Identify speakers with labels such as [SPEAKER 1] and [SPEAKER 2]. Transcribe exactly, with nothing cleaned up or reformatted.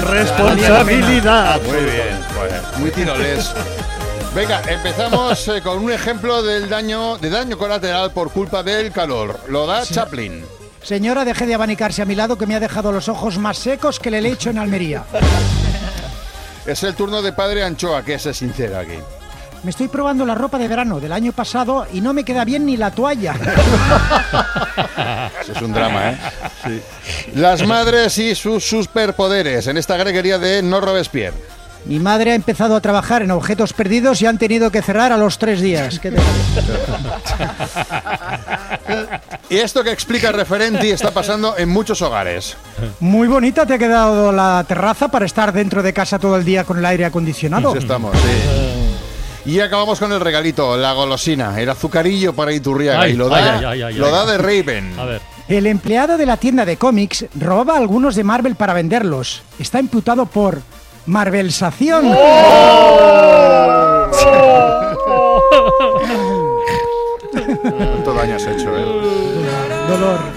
[SPEAKER 1] responsabilidad.
[SPEAKER 2] Muy bien, pues, muy tiroles. Venga, empezamos eh, con un ejemplo del daño, de daño colateral por culpa del calor. Lo da sí. Chaplin.
[SPEAKER 3] Señora, deje de abanicarse a mi lado, que me ha dejado los ojos más secos que el helecho en Almería.
[SPEAKER 2] Es el turno de Padre Anchoa, que es sincero aquí.
[SPEAKER 3] Me estoy probando la ropa de verano del año pasado y no me queda bien ni la toalla.
[SPEAKER 2] Eso es un drama, ¿eh? Sí. Las madres y sus superpoderes en esta greguería de No Robespierre.
[SPEAKER 3] Mi madre ha empezado a trabajar en objetos perdidos y han tenido que cerrar a los tres días. ¿Qué te parece?
[SPEAKER 2] Y esto que explica el referente está pasando en muchos hogares.
[SPEAKER 3] Muy bonita te ha quedado la terraza para estar dentro de casa todo el día con el aire acondicionado.
[SPEAKER 2] Sí, estamos, sí. Y acabamos con el regalito, la golosina, el azucarillo para Iturriaga. Ay, y lo da, ay, ay, ay, lo da de Raven.
[SPEAKER 1] A ver.
[SPEAKER 3] El empleado de la tienda de cómics robaba algunos de Marvel para venderlos. Está imputado por Marvelsación.
[SPEAKER 2] ¡Oh! ¡Oh! ¿Cuánto daño has hecho, eh?
[SPEAKER 3] Dolor.